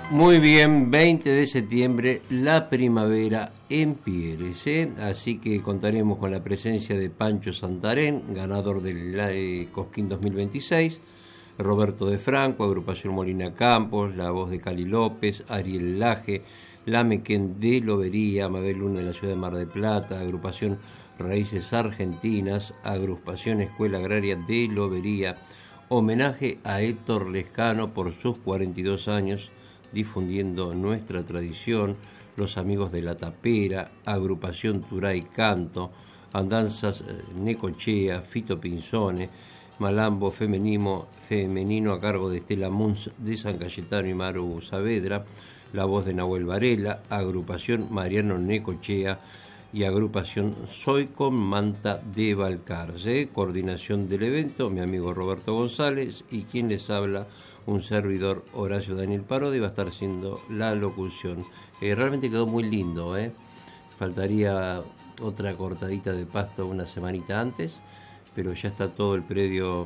Muy bien, 20 de septiembre, la primavera en Pieres, ¿eh? Así que contaremos con la presencia de Pancho Santarén, ganador del Cosquín 2026, Roberto de Franco, agrupación Molina Campos, la voz de Cali López, Ariel Laje, Lamequén de Lobería, Mabel Luna de la ciudad de Mar del Plata, agrupación Raíces Argentinas, agrupación Escuela Agraria de Lobería, homenaje a Héctor Lescano por sus 42 años, difundiendo nuestra tradición, los amigos de la Tapera, agrupación Turay Canto, andanzas Necochea, Fito Pinzone, Malambo femenino a cargo de Estela Munz de San Cayetano y Maru Saavedra, la voz de Nahuel Varela, agrupación Mariano Necochea y agrupación Soy con Manta de Balcarce, coordinación del evento, mi amigo Roberto González y quien les habla, un servidor Horacio Daniel Parodi, va a estar haciendo la locución. Realmente quedó muy lindo, faltaría otra cortadita de pasto una semanita antes, pero ya está todo el predio,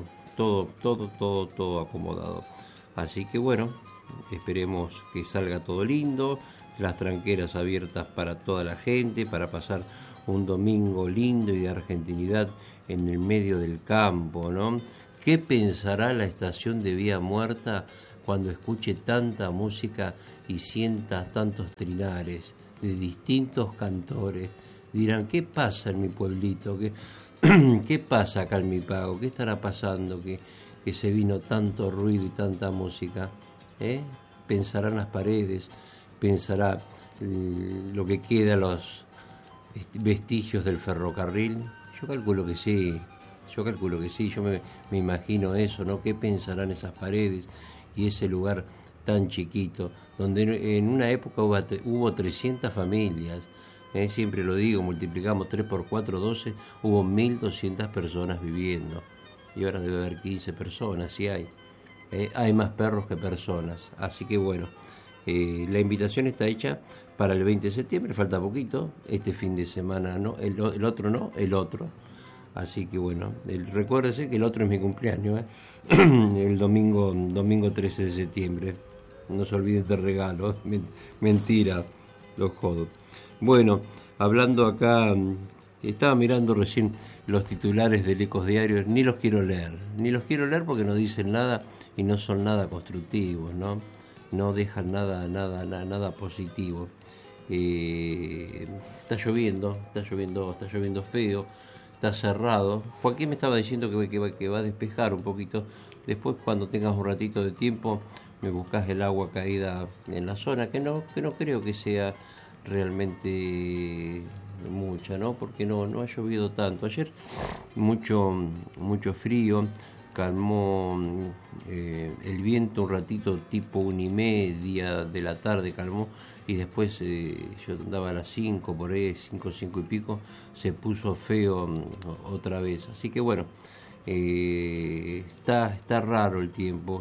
todo acomodado. Así que bueno, esperemos que salga todo lindo, las tranqueras abiertas para toda la gente, para pasar un domingo lindo y de argentinidad en el medio del campo, ¿no? ¿Qué pensará la estación de Vía Muerta cuando escuche tanta música y sienta tantos trinares de distintos cantores? Dirán, ¿qué pasa en mi pueblito? ¿Qué pasa acá en mi pago? ¿Qué estará pasando que se vino tanto ruido y tanta música? Pensarán las paredes, pensará lo que queda, los vestigios del ferrocarril. Yo calculo que sí, yo me imagino eso, ¿no? ¿Qué pensarán esas paredes y ese lugar tan chiquito, donde en una época hubo 300 familias? Siempre lo digo, multiplicamos 3 por 4, 12, hubo 1.200 personas viviendo. Y ahora debe haber 15 personas, si hay. Hay más perros que personas. Así que bueno, la invitación está hecha para el 20 de septiembre, falta poquito. Este fin de semana no, el otro no, el otro. Así que bueno, recuérdese que el otro es mi cumpleaños, el domingo 13 de septiembre. No se olviden de regalo, mentira, los jodos. Bueno, hablando acá, estaba mirando recién los titulares del Ecos Diarios, ni los quiero leer porque no dicen nada y no son nada constructivos, ¿no? No dejan nada positivo. Está lloviendo feo, está cerrado. Joaquín me estaba diciendo que va a despejar un poquito. Después, cuando tengas un ratito de tiempo, me buscas el agua caída en la zona, que no creo que sea realmente mucha, ¿no? Porque no ha llovido tanto. Ayer mucho frío, calmó el viento un ratito, tipo 1:30 de la tarde calmó, y después yo andaba a las 5 por ahí, 5 y pico, se puso feo otra vez. Así que bueno, está raro el tiempo.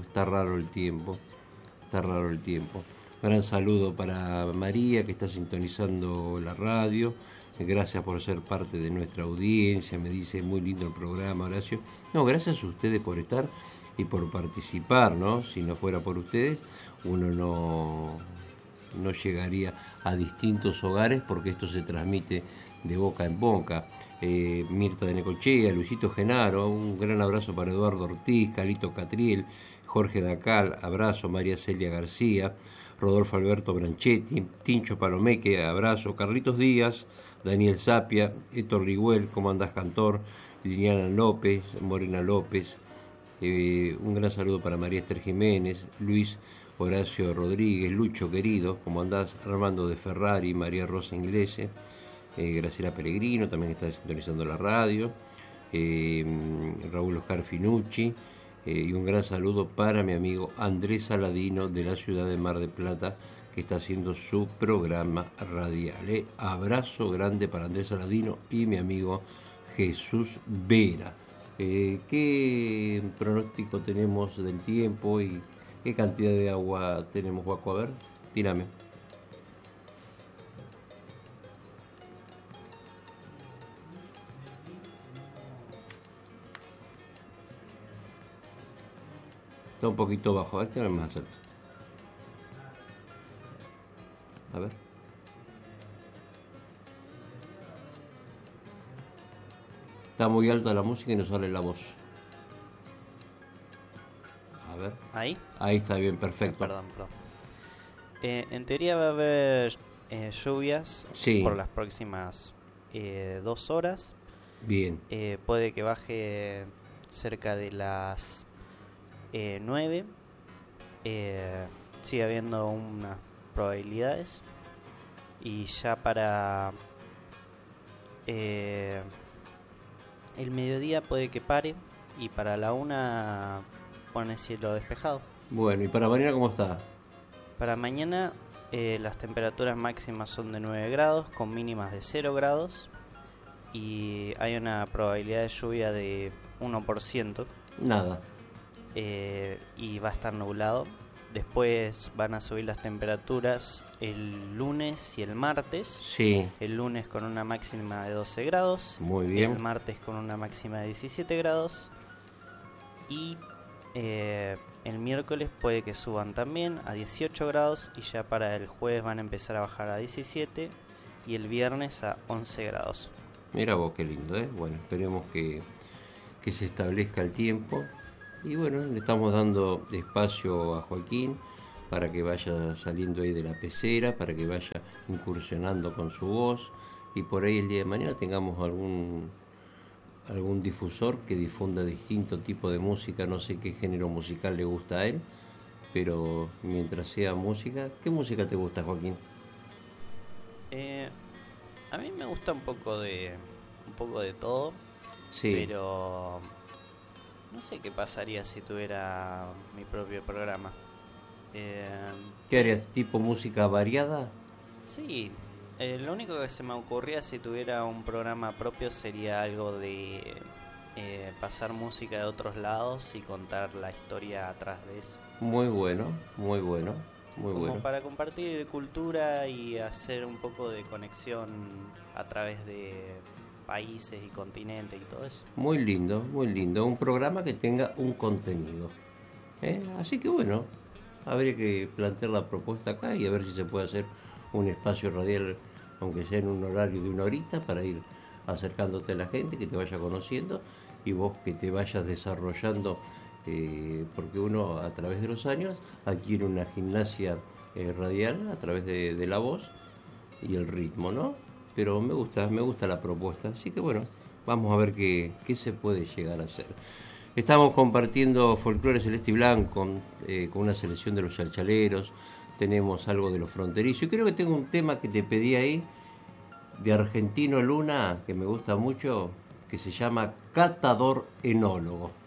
Gran saludo para María, que está sintonizando la radio. Gracias por ser parte de nuestra audiencia. Me dice, muy lindo el programa, Horacio. No, gracias a ustedes por estar y por participar, ¿no? Si no fuera por ustedes, uno no llegaría a distintos hogares, porque esto se transmite de boca en boca. Mirta de Necochea, Luisito Genaro, un gran abrazo para Eduardo Ortiz, Calito Catriel, Jorge Dacal, abrazo, María Celia García, Rodolfo Alberto Branchetti, Tincho Palomeque, abrazo, Carlitos Díaz, Daniel Sapia, Héctor Ligüel, ¿cómo andás, cantor? Liliana López, Morena López, un gran saludo para María Esther Jiménez, Luis Horacio Rodríguez, Lucho querido, ¿cómo andás? Armando de Ferrari, María Rosa Inglese, Graciela Pellegrino, también está sintonizando la radio, Raúl Oscar Finucci, y un gran saludo para mi amigo Andrés Saladino de la ciudad de Mar del Plata, que está haciendo su programa radial. Abrazo grande para Andrés Saladino y mi amigo Jesús Vera. ¿Qué pronóstico tenemos del tiempo y qué cantidad de agua tenemos, Juaco? A ver, tírame. Está un poquito bajo, este no es más alto. A ver. Está muy alta la música y no sale la voz. A ver. ¿Ahí? Ahí está bien, perfecto. Perdón. En teoría va a haber lluvias por las próximas 2 horas. Bien. Puede que baje cerca de las 9. Sigue habiendo unas probabilidades. Y ya para el mediodía puede que pare. Y para la 1 pone cielo despejado. Bueno, ¿y para mañana cómo está? Para mañana las temperaturas máximas son de 9 grados con mínimas de 0 grados. Y hay una probabilidad de lluvia de 1%. Nada. Y va a estar nublado. Después van a subir las temperaturas el lunes y el martes. Sí. El lunes con una máxima de 12 grados. Muy bien. El martes con una máxima de 17 grados. Y el miércoles puede que suban también a 18 grados. Y ya para el jueves van a empezar a bajar a 17. Y el viernes a 11 grados. Mira vos, qué lindo, ¿eh? Bueno, esperemos que se establezca el tiempo. Y bueno, le estamos dando espacio a Joaquín para que vaya saliendo ahí de la pecera, para que vaya incursionando con su voz. Y por ahí el día de mañana tengamos algún difusor que difunda distinto tipo de música. No sé qué género musical le gusta a él, pero mientras sea música. ¿Qué música te gusta, Joaquín? A mí me gusta un poco de todo, sí. Pero no sé qué pasaría si tuviera mi propio programa. ¿Qué harías? ¿Tipo música variada? Sí, lo único que se me ocurría si tuviera un programa propio sería algo de pasar música de otros lados y contar la historia atrás de eso. Muy bueno, muy bueno. Muy como bueno. Para compartir cultura y hacer un poco de conexión a través de países y continentes y todo eso. Muy lindo, muy lindo. Un programa que tenga un contenido. Así que bueno, habría que plantear la propuesta acá y a ver si se puede hacer un espacio radial, aunque sea en un horario de 1 horita, para ir acercándote a la gente, que te vaya conociendo y vos que te vayas desarrollando. Porque uno a través de los años adquiere una gimnasia radial a través de la voz y el ritmo, ¿no? Pero me gusta la propuesta, así que bueno, vamos a ver qué se puede llegar a hacer. Estamos compartiendo folclore celeste y blanco con una selección de los chalchaleros, tenemos algo de los fronterizos y creo que tengo un tema que te pedí ahí de Argentino Luna que me gusta mucho, que se llama Catador Enólogo.